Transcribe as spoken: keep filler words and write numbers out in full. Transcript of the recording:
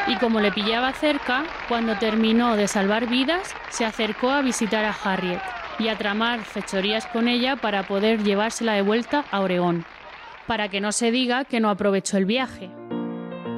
Y como le pillaba cerca, cuando terminó de salvar vidas, se acercó a visitar a Harriet y a tramar fechorías con ella para poder llevársela de vuelta a Oregón, para que no se diga que no aprovechó el viaje.